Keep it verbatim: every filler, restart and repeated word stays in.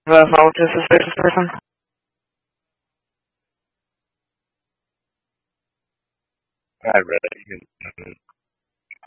That's not just a suspicious person? I read it.